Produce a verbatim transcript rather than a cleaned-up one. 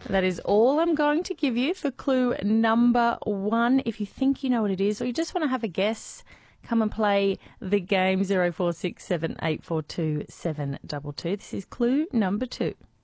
That is all I'm going to give you for clue number one. If you think you know what it is or you just want to have a guess, come and play the game zero four six seven eight four two seven two two. This is clue number two.